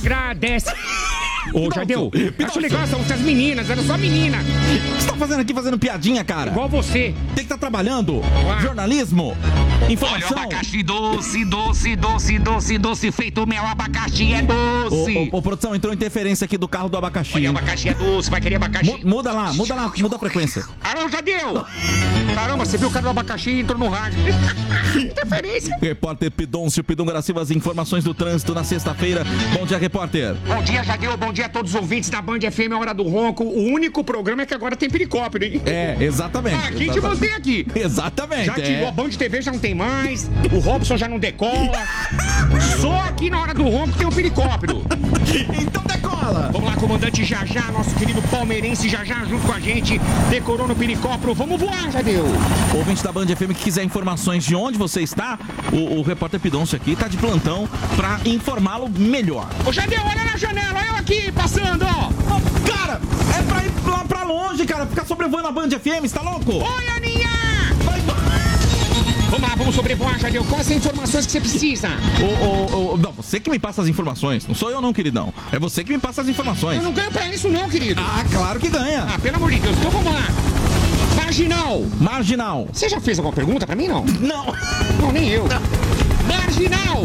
agradece. Ô, Jadeu, acho legal, são essas meninas, era só menina. O que você tá fazendo aqui, fazendo piadinha, cara? Igual você. Tem que estar trabalhando. Jornalismo. Informação. Olha o abacaxi doce, doce, doce, doce, doce, feito mel, abacaxi é doce. Ô, produção, entrou interferência aqui do carro do abacaxi. Olha, o abacaxi é doce, vai querer abacaxi. Muda lá, muda a frequência. Alô, Jadeu! Caramba, você viu o cara do abacaxi e entrou no rádio. Interferência. Repórter Pidoncio Pidonga Silva, as informações do trânsito na sexta-feira. Bom dia, repórter. Bom dia, Jadeu. Bom dia a todos os ouvintes da Band FM, a Hora do Ronco. O único programa é que agora tem pericóptero, hein? É, exatamente. A gente mantém aqui. Exatamente. Já tirou a Band TV, já não tem mais. O Robson já não decola. Só aqui na Hora do Ronco tem um pericóptero. Então decola. Vamos lá, comandante Jajá, nosso querido palmeirense Jajá, junto com a gente. Decorou no pericóptero. Vamos voar, Jadeu. Ouvinte da Band FM que quiser informações de onde você está, o repórter Pidoncio aqui tá de plantão pra informá-lo melhor. Ô, Jadeu, olha na janela, eu aqui passando, ó. Cara, é pra ir lá pra longe, cara. Ficar sobrevoando a Band FM, você tá louco? Oi, Aninha! Vamos lá, vamos sobrevoar, Jadeu. Quais são as informações que você precisa? Não, você que me passa as informações. Não sou eu não, queridão. É você que me passa as informações. Eu não ganho pra isso não, querido. Ah, claro que ganha. Ah, pelo amor de Deus. Então vamos lá. Marginal. Marginal. Você já fez alguma pergunta pra mim, não? Não. Não, nem eu. Não. Marginal.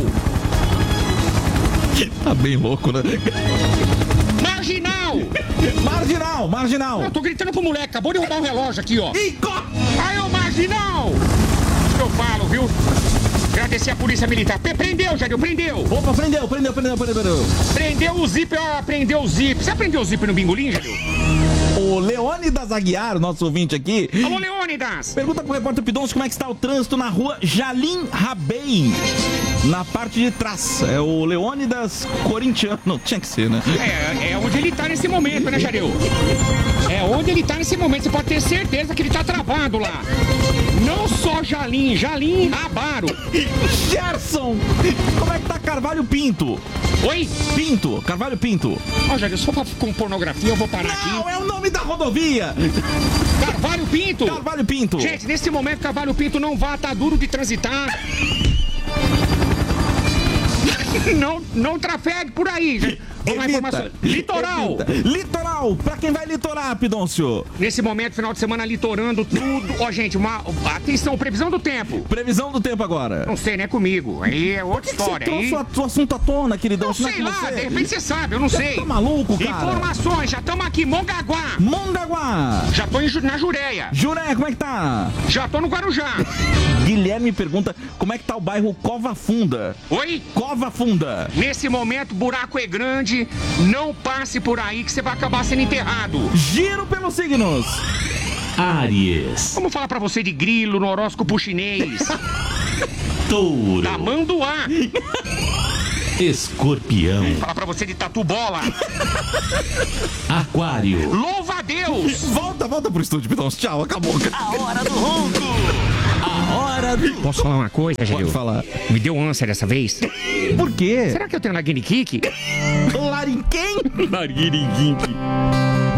Tá bem louco, né? Marginal. Marginal, marginal. Eu tô gritando pro moleque. Acabou de roubar o relógio aqui, ó. Aí, ô, marginal. Isso que eu falo, viu? Agradecer a polícia militar. Prendeu, Jadeu, prendeu. Opa, prendeu. Prendeu o zíper, ó, prendeu o zíper. Você aprendeu o zíper no bingolim, Jadeu? O Leônidas Aguiar, nosso ouvinte aqui. Alô, Leônidas. Pergunta pro repórter Pidoncio como é que está o trânsito na rua Jalim Rabei, na parte de trás. É o Leônidas corintiano. Tinha que ser, né? É onde ele tá nesse momento, né, Jadeu? É onde ele tá nesse momento. Você pode ter certeza que ele tá travado lá. Não só Jalim Rabaro. Gerson, como é que tá Carvalho Pinto? Oi? Pinto, Carvalho Pinto. Ó, Jadeu, se for com pornografia, eu vou parar aqui. Não, é o nome da rodovia. Carvalho Pinto. Carvalho Pinto. Gente, nesse momento, Carvalho Pinto não vai, tá duro de transitar. Não trafegue por aí, gente. Vamos lá, informação. Litoral. Litoral, pra quem vai litorar, Pidoncio? Nesse momento, final de semana, litorando tudo. Ó, gente, atenção, previsão do tempo. Previsão do tempo agora. Não sei, né, comigo. Aí é outra história. Você trouxe o assunto à tona, queridão. Não sei lá, de repente você sabe, eu não sei. Tá maluco, cara? Informações, já estamos aqui, Mongaguá. Já tô na Jureia. Jureia, como é que tá? Já tô no Guarujá. Guilherme pergunta como é que tá o bairro Cova Funda. Oi? Cova Funda. Nesse momento, buraco é grande. Não passe por aí que você vai acabar sendo enterrado. Giro pelos signos. Áries. Vamos falar pra você de grilo no horóscopo chinês. Touro. Tamanduá. Escorpião. Falar pra você de tatu bola. Aquário. Louva a Deus. Volta pro estúdio, Pidoncio. Tchau, acabou. A hora do ronco. A hora do... Posso falar uma coisa, Jadeu? Pode falar. Me deu ânsia dessa vez. Por quê? Será que eu tenho laguiniquique? Larinquém? Larinquim.